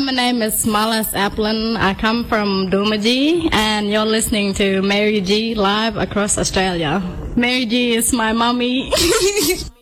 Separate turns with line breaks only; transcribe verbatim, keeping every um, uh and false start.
my name is Malas Applin. I come from Doomadgee, and you're listening to Mary G live across Australia. Mary G is my mommy.